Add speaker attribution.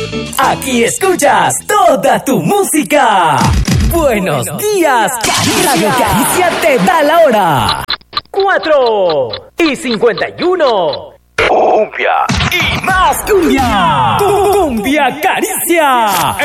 Speaker 1: Aquí escuchas toda tu música. Buenos días, Radio Caricia te da la hora. 4:51. Cumbia y más cumbia. Cumbia Caricia.